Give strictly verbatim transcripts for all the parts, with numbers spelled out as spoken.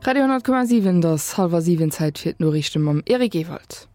Radio hundert Komma sieben, das halber sieben Zeit fir Norrichten am Erik Ewald.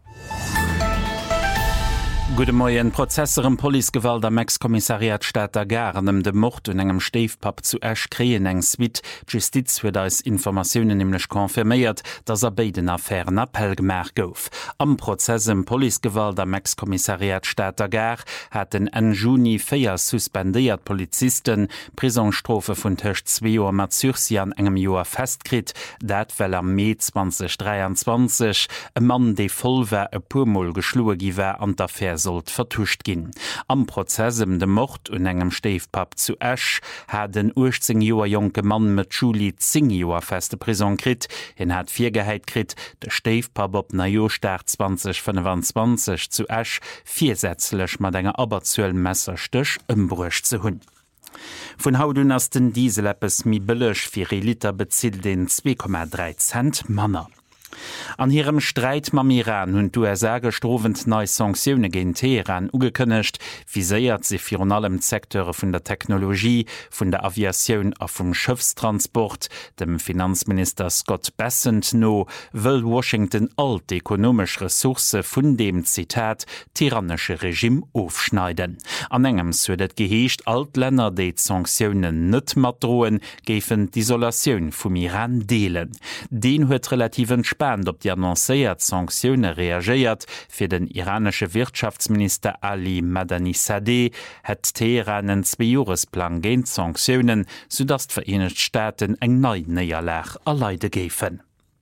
Gute Morgen. Prozesserem Polizeigewalt am Ex-Kommissariat Stadter Garnem de Mord und engem Steefpap zu Esch kreen eng Swit. Justiz wird als Informationen nämlich konfirmiert, dass er beiden Affären Appell gemerkt gouf. Am Prozess im Polizeigewalt am Ex-Kommissariat Stadter Gar hat den en Juni vier suspendiert Polizisten Prisonstrofe von Tisch zwei Uhr mat Sursi an engem Joer festkrit, dat well am Mai zwanzig dreiundzwanzig e Mann de vollwer e purmol geschlue giwer an d'Affaire sollt vertuscht gin. Am Prozessem de Mord und engem Steefpap zu Esch hat den achtzehn Joer jonke Mann mit Juli zehn Joer feste Prison krit. En hat vier Geheit krit, de Steefpap op na Jostart zwanzig fünfundzwanzig zu Esch viersätzlech mat enger aberzuell Messerstöch ëmbruch zu hunn. Von hautun ass den Dieseleppes mi bëllech fir Liter bezielt den zwei Komma drei Cent Manner. An ihrem Streit mam Iran hun du er sage strovend neue Sanktionen gegen Teheran ugekönnecht, wie seiert sie für allem Sektoren von der Technologie, von der Aviation a vom Schiffstransport. Dem Finanzminister Scott Bessent no will Washington alt ökonomisch Ressource von dem Zitat tyrannische Regime aufschneiden. An engem södet geheescht alt Länder de Sanktionen net mat drohen, gefen die Isolation vom Iran deelen. Den huet relativ entspannt op die annoncéiert Sanktionen reagiert. Für den iranische Wirtschaftsminister Ali Madani-Sadeh hat Teheran einen Zwei-Jahres-Plan gegen Sanktionen, sodass die Vereinigten Staaten eng neue Niederlage erleiden geben.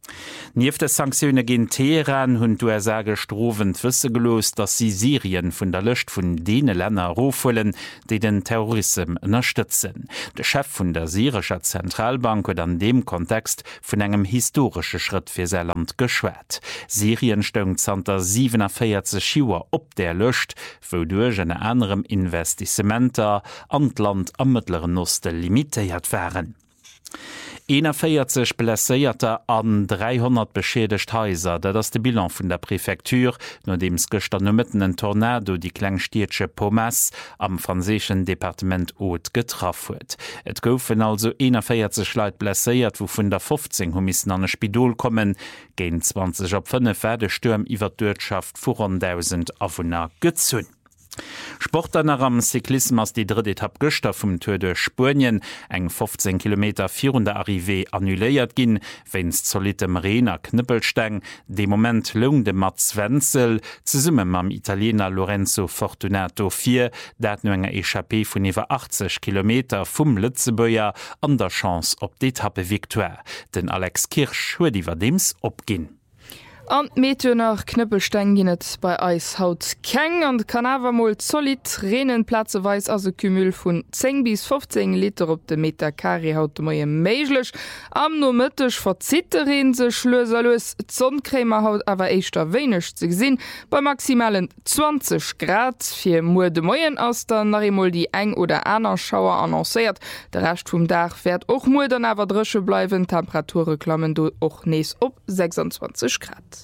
Nief de Sanktionen gegen Teheran hun du er sage strovend wisse gelost, dass sie Syrien vun der Lëcht vun dene Länder rofullen, die den Terrorismus unterstützen. Der Chef vun der syrischer Zentralbank hat an dem Kontext vun engem historische Schritt fir sein Land geschwert. Syrien stöng zanter siebenundvierzig Joer op der Lëcht, wodurch en anderem Investissementer an Land am mittleren Osten limitiert waren. einundvierzig blesséierte an dreihundert beschädigt Häuser, dat ass de Bilan vun der Präfektur, no dems gestern mitten en Tornado die Kleinstietsche Pommes am franzesischen Departement Haute getroffen huet. Et goufen also einundvierzig Leiit blesséiert, wo vun der fünfzehn humissen an e Spidol kommen, géint zwanzig op fünf Pferdestürm iwwer d'Wirtschaft vierhunderttausend Awohner gezünn. Sport am Cyklismus die dritte Etappe gestern vom Tour de Spurien eng fünfzehn Kilometer vierhundert Arrivé annuléiert gin, wenns solitem Renner Knüppelsteng, de Moment lung de Mats Wenzel ze summe mam Italiener Lorenzo Fortunato vier, dat no enger Echappé vun iwwer achtzig Kilometer vum Lützebäier an der Chance op d'Etappe Victoire. Den Alex Kirsch huet iwwer dems opginn. An Meteor nach Knüppelstein ginnet bei Eis haut keng an kann awer moll solid Rennenplatzeweis as e Kümül vun zehn bis fünfzehn Liter op de Meter Carré haut moie méiglech. Am no mëttech verzitterin se schlöserlos Sonnkrämer haut awer eichter wenigch ze gesinn bei maximalen zwanzig Grad fir Mu de Moien ass der Narimol die eng oder aner Schauer annoncéiert. Der recht vum Dach fährt och Mu dann awer dresche bleiwen Temperature klammen du och nees op sechsundzwanzig Grad.